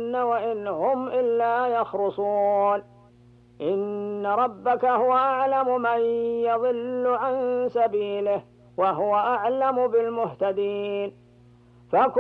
يضلون وإن هم إلا يخرصون. إن ربك هو أعلم من يضل عن سبيله وهو أعلم بالمهتدين.